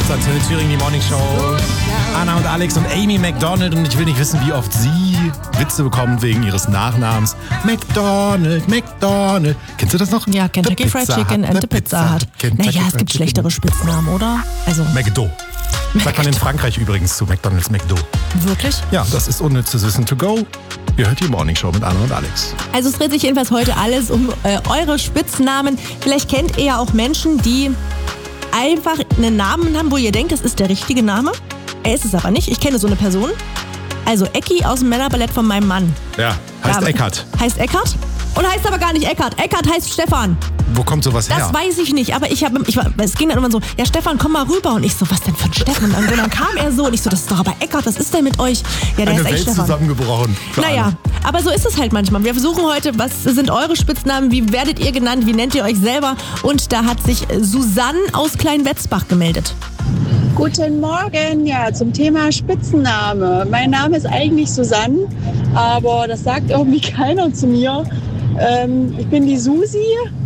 Antenne Thüringen, die Morning Show. Anna und Alex und Amy McDonald. Und ich will nicht wissen, wie oft sie Witze bekommen wegen ihres Nachnamens. McDonald. Kennst du das noch? Ja, Kentucky Fried Chicken and the Pizza Hut. Naja, es gibt schlechtere Spitznamen, oder? Also McDo. Sagt man in Frankreich übrigens zu McDonald's McDo. Wirklich? Ja, das ist unnützes Wissen to go. Ihr hört die Morning Show mit Anna und Alex. Also es dreht sich jedenfalls heute alles um eure Spitznamen. Vielleicht kennt ihr ja auch Menschen, die einfach einen Namen haben, wo ihr denkt, das ist der richtige Name. Er ist es aber nicht. Ich kenne so eine Person. Also Ecki aus dem Männerballett von meinem Mann. Ja, heißt Eckart. Heißt Eckart? Und heißt aber gar nicht Eckart. Eckart heißt Stefan. Wo kommt sowas her? Das weiß ich nicht, aber es ging dann immer so, ja Stefan, komm mal rüber. Und ich so, was denn für ein Stefan? Und dann kam er so und ich so, das ist doch aber Eckart, was ist denn mit euch? Ja, der Eine ist echt Welt Stefan. Zusammengebrochen. Naja, aber so ist es halt manchmal. Wir versuchen heute, was sind eure Spitznamen, wie werdet ihr genannt, wie nennt ihr euch selber? Und da hat sich Susanne aus Kleinwetzbach gemeldet. Guten Morgen, ja, zum Thema Spitzname. Mein Name ist eigentlich Susanne, aber das sagt irgendwie keiner zu mir. Ich bin die Susi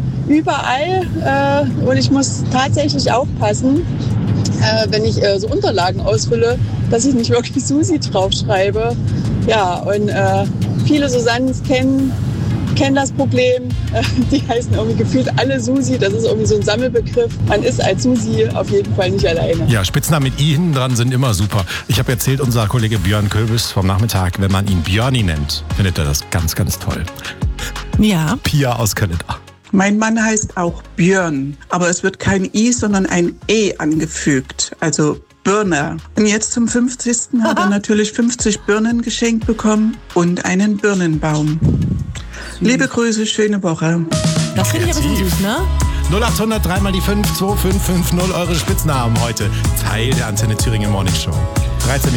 überall und ich muss tatsächlich aufpassen, wenn ich so Unterlagen ausfülle, dass ich nicht wirklich Susi draufschreibe. Ja, und viele Susannes kennen das Problem. Die heißen irgendwie gefühlt alle Susi. Das ist irgendwie so ein Sammelbegriff. Man ist als Susi auf jeden Fall nicht alleine. Ja, Spitznamen mit I hinten dran sind immer super. Ich habe erzählt, unser Kollege Björn Köbis vom Nachmittag, wenn man ihn Björni nennt, findet er das ganz, ganz toll. Ja. Pia aus Kanada. Mein Mann heißt auch Björn, aber es wird kein I, sondern ein E angefügt. Also Birner. Und jetzt zum 50. hat er natürlich 50 Birnen geschenkt bekommen und einen Birnenbaum. Liebe Grüße, schöne Woche. Das finde ich aber schon süß, ne? 0800 3 mal die 5 2550 eure Spitznamen heute. Teil der Antenne Thüringen Morning Show. 13